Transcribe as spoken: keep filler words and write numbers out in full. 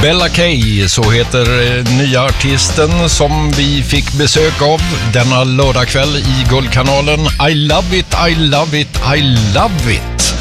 Bella K, så heter nya artisten som vi fick besök av denna lördagkväll i Guldkanalen. I love it, I love it, I love it.